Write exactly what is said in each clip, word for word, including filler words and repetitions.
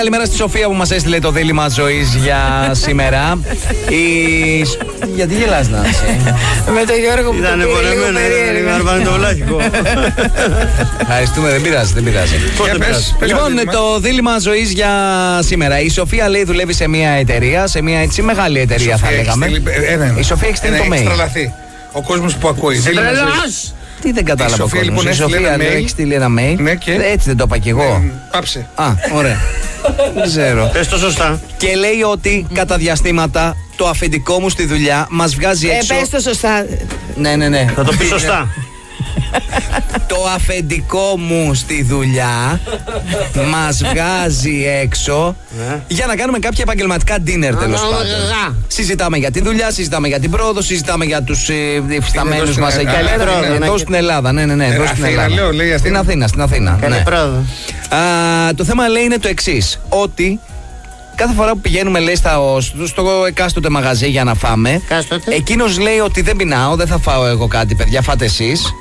Καλημέρα στη Σοφία που μας έστειλε το δίλημμα ζωής για σήμερα. Η... Γιατί γελάς, Νάση? Με τον Γιώργο που ήταν πονεμένο, ήταν αρβανιτοβλάχικο. Ευχαριστούμε, δεν πειράζει, δεν πειράζει. Λοιπόν, το δίλημμα ζωής για σήμερα. Η Σοφία λέει δουλεύει σε μια εταιρεία, σε μια έτσι μεγάλη εταιρεία θα λέγαμε. Η Σοφία έχει στείλει το mail. Ο κόσμος που ακούει. Τι δεν κατάλαβα. Η Σοφία, λοιπόν, η Σοφία λέει, έχει στείλει ένα mail. Ναι, και... Έτσι δεν το είπα κι εγώ. Ναι, πάψε. Α, ωραία. Δεν ξέρω. Πες το σωστά. Και λέει ότι κατά διαστήματα το αφεντικό μου στη δουλειά μας βγάζει έξω. Ε, πες το σωστά. Ναι, ναι, ναι. Θα το πει σωστά. Το αφεντικό μου στη δουλειά μας βγάζει έξω για να κάνουμε κάποια επαγγελματικά dinner, τέλος πάντων. Συζητάμε για τη δουλειά, συζητάμε για την πρόοδο, συζητάμε για τους υφισταμένους μας εκεί εδώ στην Ελλάδα. Ναι, ναι, ναι, εδώ στην Ελλάδα. Στην Αθήνα, στην Αθήνα. Το θέμα λέει είναι το εξής, ότι κάθε φορά που πηγαίνουμε, λέει, στο, στο εκάστοτε μαγαζί για να φάμε, εκείνος λέει ότι δεν πεινάω, δεν θα φάω εγώ κάτι, παιδιά, φάτε εσείς.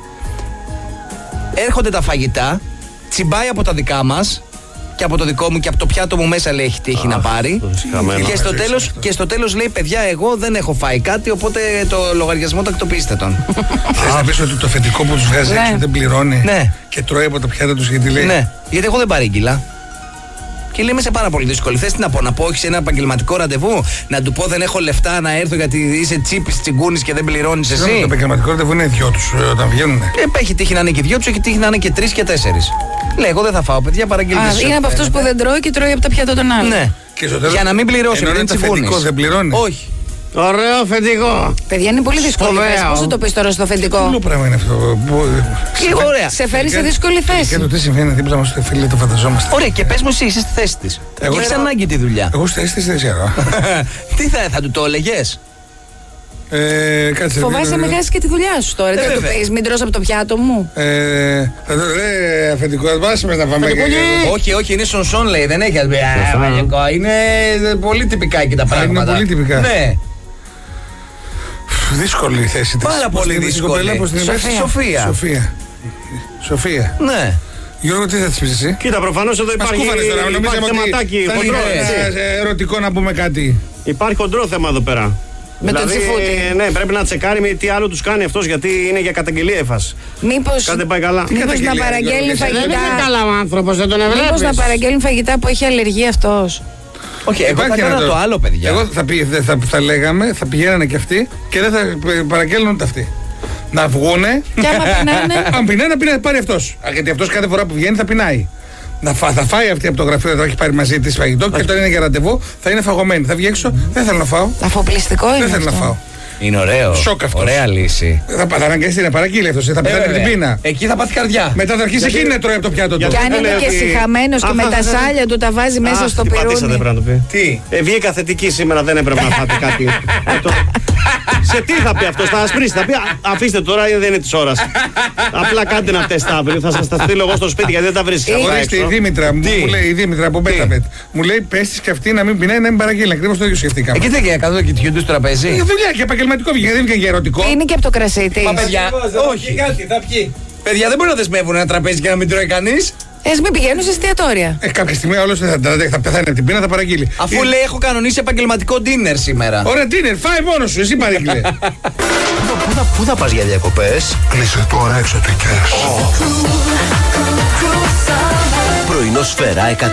Έρχονται τα φαγητά, τσιμπάει από τα δικά μας και από το δικό μου και από το πιάτο μου μέσα, λέει, έχει τύχει να πάρει. Και στο, τέλος, και στο τέλος λέει, παιδιά, εγώ δεν έχω φάει κάτι, οπότε το λογαριασμό τακτοποιήστε τον. Θες να πεις ότι το αφεντικό που τους βγάζει έξω δεν πληρώνει και τρώει από τα πιάτα τους, γιατί λέει? Ναι, γιατί εγώ δεν παρήγγειλα. Και λέει, είμαι σε πάρα πολύ δύσκολη. Θες τι να πω, να πω έχεις ένα επαγγελματικό ραντεβού, να του πω δεν έχω λεφτά να έρθω γιατί είσαι τσίπης, τσιγκούνης και δεν πληρώνεις εσύ? Το επαγγελματικό ραντεβού είναι δυο τους όταν βγαίνουν. Ε, έχει τύχει να είναι και δυο τους, έχει τύχει να είναι και τρεις και τέσσερις. Λέει, εγώ δεν θα φάω, παιδιά, παραγγείλτε. Α, είναι από αυτούς που δεν τρώει και τρώει από τα πιάτα των άλλων. Ναι. Για να μην πληρώσει, ενώ είναι τσιγκούνης. Δεν πληρώνει. Όχι. Ωραίο αφεντικό. Παιδιά, είναι πολύ δύσκολη θέση. Πώς θα το πεις τώρα στο αφεντικό? Τι πράγμα είναι αυτό? Και ωραία. Σε φέρει σε δύσκολη θέση. Και το τι συμβαίνει δίπλα μας, το φίλε, το φανταζόμαστε. Ωραία, και πες μου εσύ, είσαι στη θέση της. Έχεις ανάγκη τη δουλειά. Εγώ στη θέση της δεν ξέρω. Τι θα, θα του το έλεγες? Ε, κάτσε, φοβάσαι να μην χάσεις και τη δουλειά σου τώρα. Δεν το πεις, μην τρως από το πιάτο μου. Ε, θα το λέει αφεντικό, ας να πάμε. Όχι, όχι, είναι σονσόν, λέει, δεν έχει αφεντικό. Είναι πολύ τυπικά εκεί τα πράγματα. Είναι πολύ τυπικά. Ναι. Δύσκολη η θέση της. Πάρα πολύ δύσκολη. Σοφία. Σοφία. Σοφία. Ναι. Γιώργο, τι θα της πεις εσύ? Κοίτα, προφανώς εδώ υπάρχει, υπάρχει θεματάκι χοντρό. Ερωτικό να πούμε κάτι. Υπάρχει χοντρό θέμα εδώ πέρα. Με δηλαδή, τον τσιφούτη. Ναι, πρέπει να τσεκάρει με τι άλλο τους κάνει αυτός, γιατί είναι για καταγγελία έφαση. Μήπως, κάτι πάει καλά. Μήπως να παραγγέλνει φαγητά. Δεν είναι καλά ο άνθρωπος, δεν τον ευλέπεις. Μήπως να παραγγέλνει φαγητά που έχει αλλεργία αυτός. Όχι, εγώ θα έκανα το άλλο, παιδιά. Εγώ θα, πει, θα, θα λέγαμε, θα πηγαίνανε και αυτοί και δεν θα παραγγέλνουν ούτε αυτοί. Να βγούνε. Και άμα πεινάνε. Αν πεινάνε, να πάρει αυτός. Γιατί αυτός κάθε φορά που βγαίνει θα πεινάει. Να φα, θα φάει αυτή από το γραφείο, θα έχει πάρει μαζί τη φαγητό και όταν είναι για ραντεβού θα είναι φαγωμένη. Θα βγει έξω, δεν θέλω να φάω. Αφοπλιστικό είναι. Δεν θέλω να φάω. Είναι ωραίο. Σοκ αυτός. Ωραία λύση. Θα, θα αναγκαστεί να παραγγείλει αυτός, θα πεθάνει από την πείνα. Εκεί θα πάθει καρδιά. Μετά θα αρχίσει εκείνη να τρώει από το πιάτο του. Και αν είναι και σιχαμένος και με τα σάλια του τα βάζει μέσα στο πυρούνι. Τι. Βγήκα θετική σήμερα, δεν έπρεπε να φάτε κάτι. Σε τι θα πει αυτό, θα ασπρίσει, θα πει αφήστε τώρα, δεν είναι τη ώρα. Απλά κάντε να τεστ αύριο, θα σα τα στείλω εγώ στο σπίτι γιατί δεν τα βρίσκει. Ορίστε η Δήμητρα, μου λέει η Δήμητρα από Μπέταπετ. Μου λέει πε τη και αυτή να μην πεινάει, να μην παραγγείλει. Ακριβώς το ίδιο σκεφτήκαμε. Εκεί δεν έκανε το κοιτιού του τραπέζι. Για δουλειά και επαγγελματικό βγήκε, δεν βγήκε για ερωτικό. Είναι και από το κρασί τη. Μα παιδιά, όχι. Θα πιει. Παιδιά, δεν μπορεί να δεσμεύουν ένα τραπέζι και να μην τρώει κανείς. Ε, μην πηγαίνουν σε εστιατόρια. Ε, κάποια στιγμή όλο θα, θα πεθάνει από την πείνα, θα παραγγείλει. Αφού ε... λέει έχω κανονίσει επαγγελματικό dinner σήμερα. Ωραία, dinner, φάει μόνο σου, εσύ παρήγγειλε. Πού θα, πού θα πας για διακοπές? Κλείσε τώρα εξωτικές. Πρωινό Σφαίρα